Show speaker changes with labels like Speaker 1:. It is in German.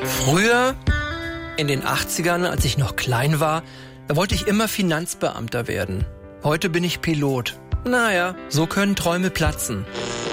Speaker 1: Früher, in den 80ern, als ich noch klein war, da wollte ich immer Finanzbeamter werden. Heute bin ich Pilot. Naja, so können Träume platzen.